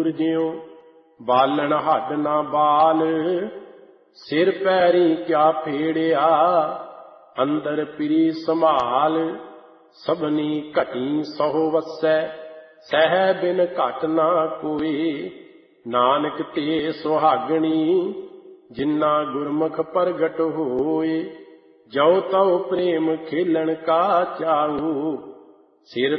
ਦੂਰ ਜਿਉ ਬਾਲਣ ਹੱਡ ਨਾ ਬਾਲ। ਸਿਰ ਪੈਰੀ ਕਿਆ ਫੇੜਿਆ ਅੰਦਰ ਪਿਰੀ ਸੰਭਾਲ। ਸਭਨੀ ਘਟੀ ਸਹੁ ਵਸੈ ਸਹਿ ਬਿਨ ਘਟ ਨਾ ਕੋਇ। ਨਾਨਕ ਤੇ ਸੁਹਾਗਣੀ ਜਿਨਾ ਗੁਰਮੁਖ ਪ੍ਰਗਟ ਹੋਏ। ਜਉ ਤਉ ਪ੍ਰੇਮ ਖੇਲਣ ਕਾ ਚਾਉ ਸਿਰ